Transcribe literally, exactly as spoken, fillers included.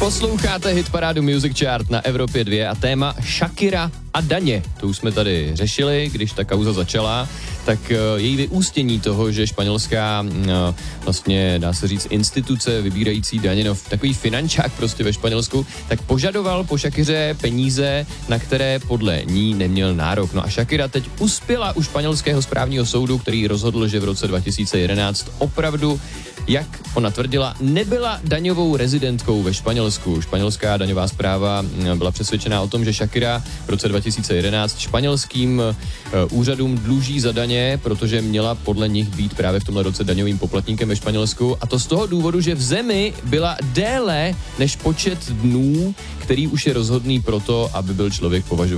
Posloucháte hitparádu Music Chart na Evropě dva a téma Shakira a daně. To už jsme tady řešili, když ta kauza začala, tak její vyústění toho, že španělská vlastně, dá se říct, instituce vybírající daně, no takový finančák prostě ve Španělsku, tak požadoval po Shakiře peníze, na které podle ní neměl nárok. No a Shakira teď uspěla u španělského správního soudu, který rozhodl, že v roce dva tisíce jedenáct opravdu, jak ona tvrdila, nebyla daňovou rezidentkou ve Španělsku. Španělská daňová správa byla přesvědčená o tom, že Shakira v roce dva tisíce jedenáct španělským úřadům dluží za daně, protože měla podle nich být právě v tomhle roce daňovým poplatníkem ve Španělsku, a to z toho důvodu, že v zemi byla déle než počet dnů, který už je rozhodný pro to, aby byl člověk považován